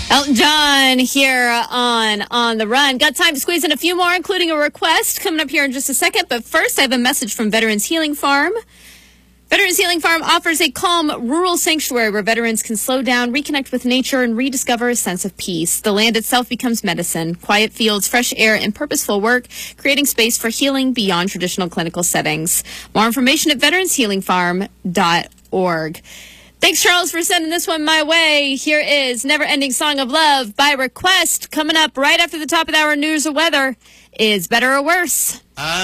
Elton John here on the Run. Got time to squeeze in a few more, including a request coming up here in just a second. But first, I have a message from Veterans Healing Farm. Veterans Healing Farm offers a calm rural sanctuary where veterans can slow down, reconnect with nature, and rediscover a sense of peace. The land itself becomes medicine, quiet fields, fresh air, and purposeful work, creating space for healing beyond traditional clinical settings. More information at veteranshealingfarm.org. Thanks, Charles, for sending this one my way. Here is Never Ending Song of Love by request. Coming up right after the top of the hour news or weather is Better or Worse.